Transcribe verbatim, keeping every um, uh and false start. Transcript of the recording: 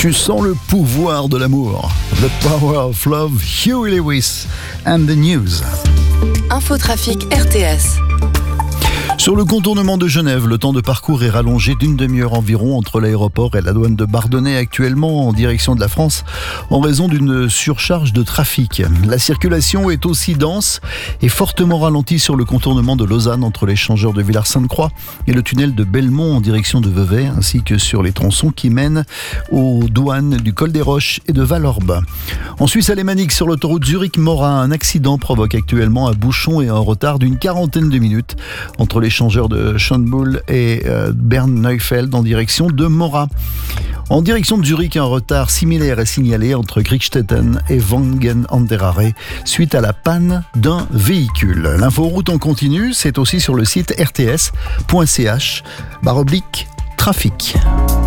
Tu sens le pouvoir de l'amour. The Power of Love, Huey Lewis and the News. Infotrafic R T S. Sur le contournement de Genève, le temps de parcours est rallongé d'une demi-heure environ entre l'aéroport et la douane de Bardonnay, actuellement en direction de la France, en raison d'une surcharge de trafic. La circulation est aussi dense et fortement ralentie sur le contournement de Lausanne entre l'échangeur de Villars-Sainte-Croix et le tunnel de Belmont en direction de Vevey, ainsi que sur les tronçons qui mènent aux douanes du Col des Roches et de Vallorbe. En Suisse alémanique, sur l'autoroute Zurich-Morat, un accident provoque actuellement un bouchon et un retard d'une quarantaine de minutes entre l'échangeur de Schönbuhl et euh, Bern-Neufeld en direction de Morat. En direction de Zurich, un retard similaire est signalé entre Kriegstetten et Wangen an der Aare suite à la panne d'un véhicule. L'inforoute en continu, c'est aussi sur le site r t s point c h barre oblique trafic.